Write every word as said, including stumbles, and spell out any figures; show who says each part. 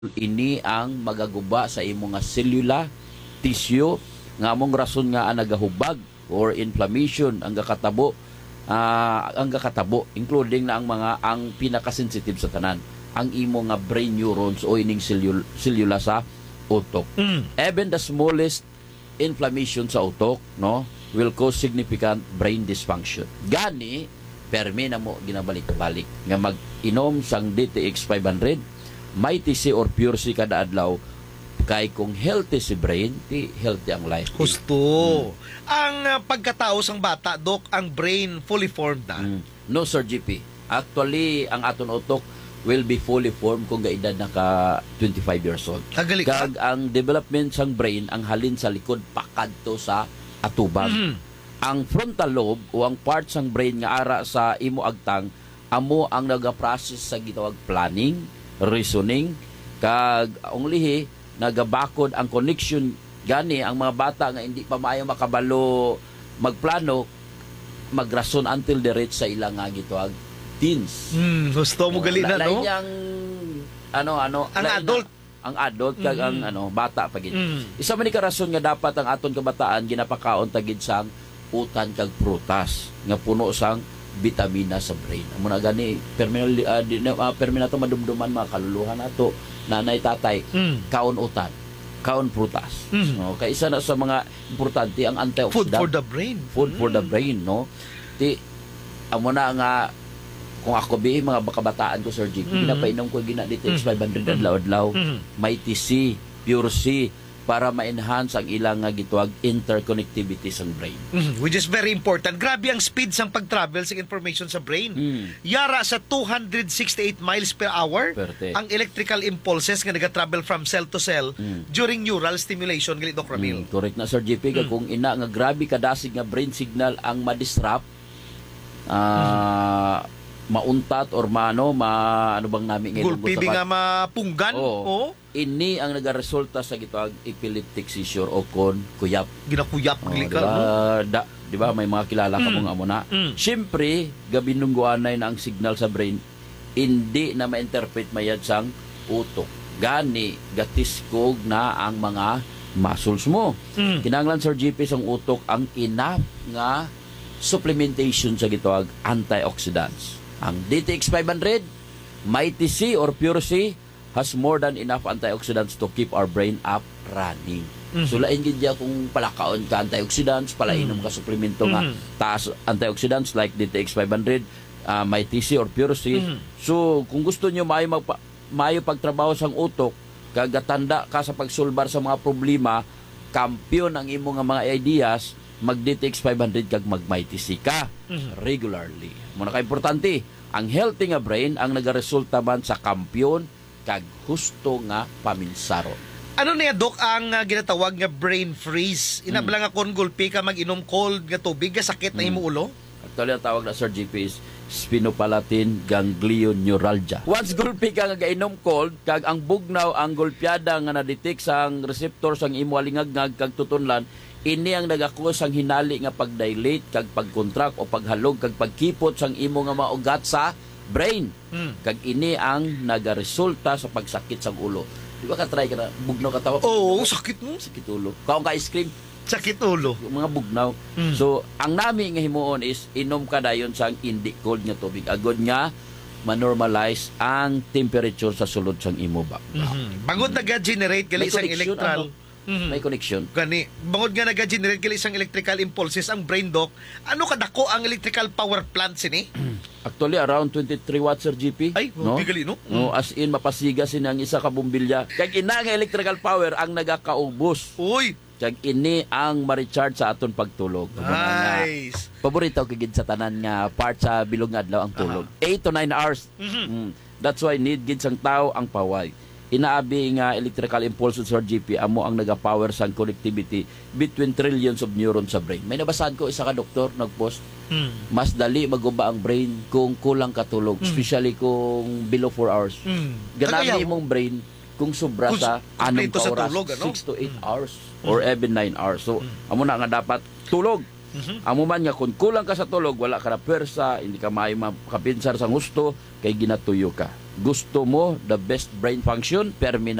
Speaker 1: ini ang magaguba sa imong nga selula, tissue, nga among rason nga ang nagahubag or inflammation ang gakatabo, uh, ang gakatabo, including na ang mga ang pinakasensitive sa tanan, ang imo nga brain neurons o ining selula, selula sa utok.
Speaker 2: Mm.
Speaker 1: Even the smallest inflammation sa utok, no, will cause significant brain dysfunction. Gani, permi na mo ginabalik-balik nga mag-inom sang D T X five hundred, may T C or Pure C kada adlaw, kay kung healthy si brain, ti healthy ang life.
Speaker 2: Husto.
Speaker 1: Mm.
Speaker 2: Ang uh, pagkatao sang bata, Dok, ang brain fully formed na.
Speaker 1: Mm. No, Sir G P. Actually, ang aton utok will be fully formed kung gaedad na ka twenty-five years old.
Speaker 2: Kagali ka?
Speaker 1: Kag ang development sang brain, ang halin sa likod, pakadto sa atubang.
Speaker 2: Mm-hmm.
Speaker 1: Ang frontal lobe o ang part sang brain nga ara sa imo agtang, amo ang naga-process sa gitawag planning, reasoning, kag ang lihi nagabakod ang connection. Gani ang mga bata nga hindi pa maayo makabalo magplano, magrason until the reach sa ilang nga gitawag teens.
Speaker 2: Hmm, gusto mo gali na, no?
Speaker 1: Yang ano ano
Speaker 2: Ang
Speaker 1: lain
Speaker 2: adult.
Speaker 1: na, ang adult kag
Speaker 2: Mm.
Speaker 1: ang ano bata pagid.
Speaker 2: Mm.
Speaker 1: Isa man ni ka rason nga dapat ang aton kabataan ginapakaon tagid sang utan kag prutas nga puno sang bitamina sa brain. Amo na gani perminal uh, uh, perminato madumduman mga kaluluhan nato, nanay tatay,
Speaker 2: Mm.
Speaker 1: kaon utan, kaon prutas.
Speaker 2: Mm.
Speaker 1: No, kay isa na sa mga importante ang antioxidant.
Speaker 2: Food for the brain.
Speaker 1: Food for the brain, no? Ti amo na nga kung ako bi mga kabataan ko, Sir G,
Speaker 2: Mm.
Speaker 1: ginapainom ko gina dito
Speaker 2: Mm.
Speaker 1: five hundred adlaw-adlaw.
Speaker 2: Mm.
Speaker 1: May T C, Pure C para ma-enhance ang ilang nga gituwag interconnectivity sa brain.
Speaker 2: Mm, which is very important. Grabe ang speed sang pag-travel sa information sa brain.
Speaker 1: Mm.
Speaker 2: Yara sa two hundred sixty-eight miles per hour
Speaker 1: Perte.
Speaker 2: ang electrical impulses nga naga-travel from cell to cell
Speaker 1: Mm.
Speaker 2: during neural stimulation, gali Doc Ramil.
Speaker 1: Mm, correct na, Sir G P.
Speaker 2: Mm.
Speaker 1: Kung ina nga grabe kadasig nga brain signal ang ma-disrupt, ah, mauntat or maano, ma, ano bang namin ngayon?
Speaker 2: Gulpi nga mapunggan.
Speaker 1: Oo.
Speaker 2: Oo.
Speaker 1: Ini ang nagaresulta sa gitawag epileptic seizure o kon kuyap.
Speaker 2: Ginakuyap.
Speaker 1: Oh,
Speaker 2: gali
Speaker 1: di
Speaker 2: ka, no?
Speaker 1: ba, da, di ba may mga kilala ka
Speaker 2: Mm.
Speaker 1: mong amo na.
Speaker 2: Mm.
Speaker 1: Siyempre, gabi nungguanay na ang signal sa brain, hindi na ma-interpret mayad sang utok. Gani, gatiskog na ang mga muscles mo.
Speaker 2: Mm.
Speaker 1: Kinanglan, Sir G P, sang utok ang enough nga supplementation sa gitawag antioxidants. Ang D T X five hundred, Mighty C or Pure C has more than enough antioxidants to keep our brain up running.
Speaker 2: Mhm.
Speaker 1: So lain gid ya kung palakaon ka antioxidants, palainom ka suplemento nga
Speaker 2: Mhm.
Speaker 1: taas antioxidants like D T X five hundred, uh, Mighty C or Pure C.
Speaker 2: Mhm.
Speaker 1: So kung gusto niyo maayo magpa, maayo pagtrabaho sang utok, kagatanda ka sa pagsulbar sa mga problema, kampiyon ang imo nga mga ideas, mag D T X five hundred kag mag Mighty C ka
Speaker 2: Mhm.
Speaker 1: regularly. Muna ka importante, ang healthy nga brain ang nagaresulta man sa kampiyon kag husto nga paminsaron.
Speaker 2: Ano niya, Doc, ang uh, ginatawag nga brain freeze? Inabla nga kon gulpi ka mag-inom cold nga tubig, nga sakit na imo ulo?
Speaker 1: Actually, ang tawag na, Sir G P, is sphenopalatine ganglioneuralgia. Once gulpi ka nga gainom cold, kag ang bugnaw, ang gulpyada nga na-detect sa ang receptor sang imo alingagngag kag tutunlan, ini ang nagakos ang hinali nga pag-dilate kag pag-contract o paghalog kag pagkipot sang imo nga mga ugat sa brain.
Speaker 2: Hmm.
Speaker 1: Kag ini ang nagaresulta sa pagsakit sang ulo. Di ba ka-try ka na, bugnaw ka tawa?
Speaker 2: Oo, sakit mo.
Speaker 1: Sakit ulo. Kaong ka-ice cream,
Speaker 2: Sakit ulo.
Speaker 1: yung mga bugnaw.
Speaker 2: Mm.
Speaker 1: So, ang nami nga himuon is inom ka dayon sang hindi cold nga tubig. Agod nga ma-normalize ang temperature sa sulod sang imo ba.
Speaker 2: Mhm. Bangod nag-generate gali
Speaker 1: May
Speaker 2: isang
Speaker 1: connection,
Speaker 2: electral.
Speaker 1: ano?
Speaker 2: Mhm.
Speaker 1: May connection.
Speaker 2: Gani, bangod nga nag-generate gali isang electrical impulses ang brain, Doc. Ano kadako ang electrical power plant sini?
Speaker 1: Actually, around twenty-three watts, Sir G P.
Speaker 2: Ay,
Speaker 1: no?
Speaker 2: bigali, no?
Speaker 1: No, as in, mapasiga sinang isa ka bumbilya. Kag ina nga electrical power ang nagakaubos.
Speaker 2: Uy,
Speaker 1: Kag ini ang ma-recharge sa aton pagtulog. Amo na nga,
Speaker 2: nice.
Speaker 1: paborito ko gid sa tanan nga part sa bilog nga adlaw ang tulog. eight to nine hours.
Speaker 2: Mhm.
Speaker 1: Mm. That's why need gid sang tao ang paway. Inaabi nga electrical impulses, Sir G P, amo ang nagapower sang connectivity between trillions of neurons sa brain. May nabasahan ko isa ka doktor nagpost,
Speaker 2: Mm.
Speaker 1: mas dali maguba ang brain kung kulang katulog,
Speaker 2: Mm.
Speaker 1: especially kung below four hours.
Speaker 2: Mm.
Speaker 1: Ganami
Speaker 2: Kagayaw.
Speaker 1: imong brain kung sobra
Speaker 2: Kung
Speaker 1: sa anong
Speaker 2: kumpleto
Speaker 1: ka
Speaker 2: sa
Speaker 1: oras,
Speaker 2: tulog, ano?
Speaker 1: six to eight hours or even nine hours. So, amo na nga dapat tulog.
Speaker 2: Mhm.
Speaker 1: Amo man nga kung kulang ka sa tulog, wala ka na pwersa, hindi ka maayo makapinsar sa gusto, kay ginatuyo ka. gusto mo the best brain function, permi